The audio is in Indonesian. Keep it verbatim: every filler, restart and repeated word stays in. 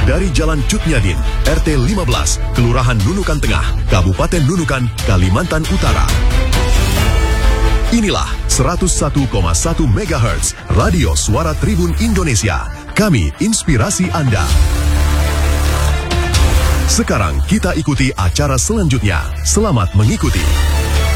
dari Jalan Cut Nyadin, R T lima belas, Kelurahan Nunukan Tengah, Kabupaten Nunukan, Kalimantan Utara. Inilah seratus satu koma satu megahertz Radio Suara Tribun Indonesia. Kami inspirasi Anda. Sekarang kita ikuti acara selanjutnya. Selamat mengikuti.